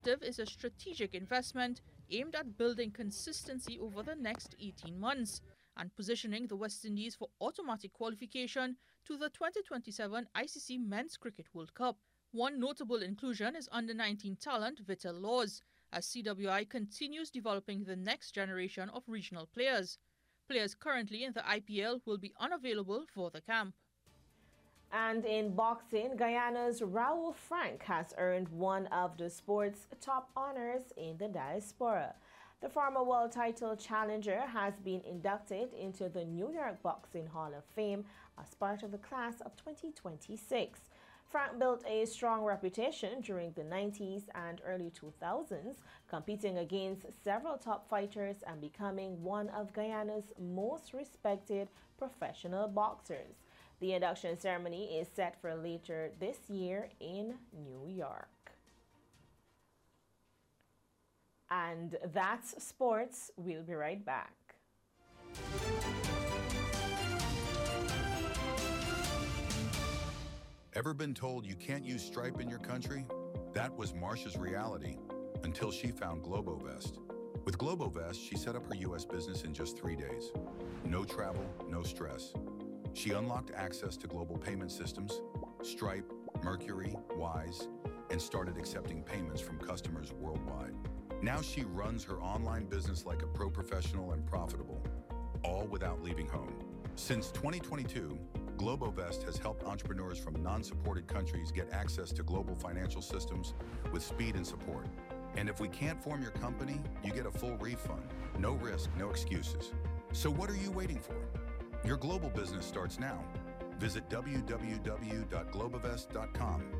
initiative is a strategic investment aimed at building consistency over the next 18 months and positioning the West Indies for automatic qualification to the 2027 ICC Men's Cricket World Cup. One notable inclusion is under-19 talent Vital Laws, as CWI continues developing the next generation of regional players. Players currently in the IPL will be unavailable for the camp. And in boxing, Guyana's Raul Frank has earned one of the sport's top honors in the diaspora. The former world title challenger has been inducted into the New York Boxing Hall of Fame as part of the class of 2026. Frank built a strong reputation during the 90s and early 2000s, competing against several top fighters and becoming one of Guyana's most respected professional boxers. The induction ceremony is set for later this year in New York. And that's sports. We'll be right back. Ever been told you can't use Stripe in your country? That was Marsha's reality until she found Globovest. With Globovest, she set up her U.S. business in just 3 days. No travel, no stress. She unlocked access to global payment systems, Stripe, Mercury, Wise, and started accepting payments from customers worldwide. Now she runs her online business like a pro professional and profitable, all without leaving home. Since 2022, Globovest has helped entrepreneurs from non-supported countries get access to global financial systems with speed and support. And if we can't form your company, you get a full refund. No risk, no excuses. So what are you waiting for? Your global business starts now. Visit www.globovest.com.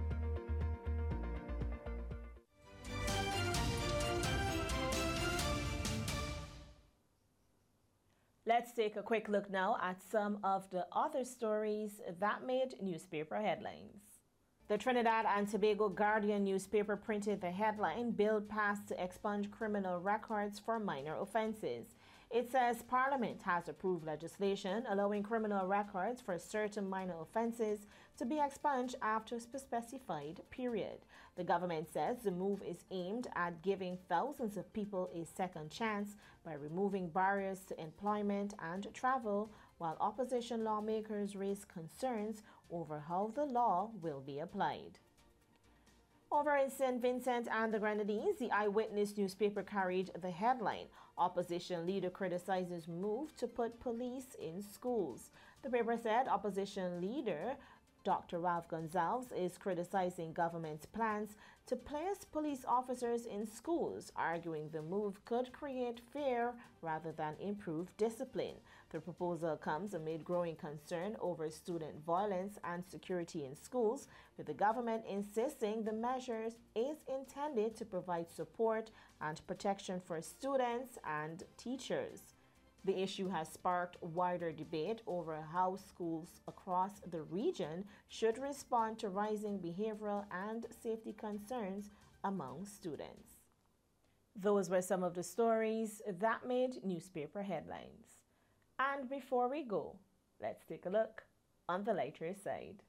Let's take a quick look now at some of the other stories that made newspaper headlines. The Trinidad and Tobago Guardian newspaper printed the headline, "Bill passed to expunge criminal records for minor offences." It says Parliament has approved legislation allowing criminal records for certain minor offences to be expunged after a specified period. The government says the move is aimed at giving thousands of people a second chance by removing barriers to employment and travel, while opposition lawmakers raise concerns over how the law will be applied. Over in St. Vincent and the Grenadines, the Eyewitness newspaper carried the headline, "Opposition leader criticizes move to put police in schools." The paper said opposition leader Dr. Ralph Gonzalez is criticizing government's plans to place police officers in schools, arguing the move could create fear rather than improve discipline. The proposal comes amid growing concern over student violence and security in schools, with the government insisting the measures is intended to provide support and protection for students and teachers. The issue has sparked wider debate over how schools across the region should respond to rising behavioral and safety concerns among students. Those were some of the stories that made newspaper headlines. And before we go, let's take a look on the lighter side.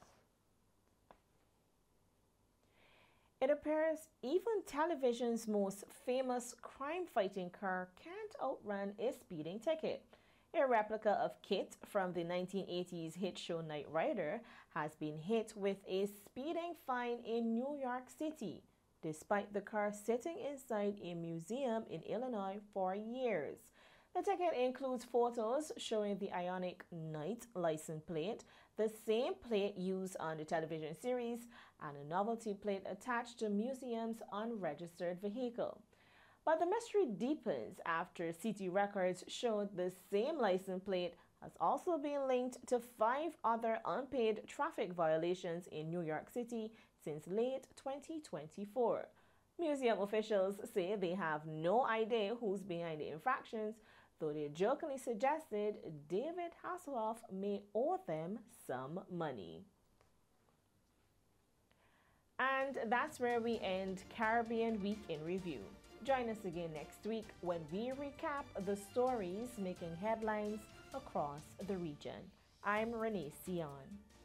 It appears even television's most famous crime-fighting car can't outrun a speeding ticket. A replica of KITT from the 1980s hit show Knight Rider has been hit with a speeding fine in New York City, despite the car sitting inside a museum in Illinois for years. The ticket includes photos showing the Ioniq Knight license plate, the same plate used on the television series, and a novelty plate attached to the museum's unregistered vehicle. But the mystery deepens after CT Records showed the same license plate has also been linked to 5 other unpaid traffic violations in New York City since late 2024. Museum officials say they have no idea who's behind the infractions, though they jokingly suggested David Hasselhoff may owe them some money. And that's where we end Caribbean Week in Review. Join us again next week when we recap the stories making headlines across the region. I'm Renee Sion.